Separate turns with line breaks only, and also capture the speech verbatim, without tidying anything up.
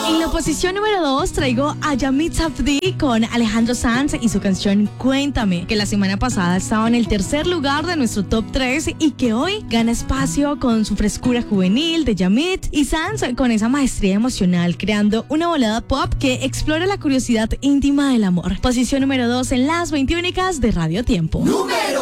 En la posición número dos traigo a Yamit Safdie con Alejandro Sanz y su canción Cuéntame, que la semana pasada estaba en el tercer lugar de nuestro top tres y que hoy gana espacio con su frescura juvenil de Yamit y Sanz con esa maestría emocional, creando una balada pop que explora la curiosidad íntima del amor. Posición número dos en las veintiúnicas de Radio Tiempo.
Número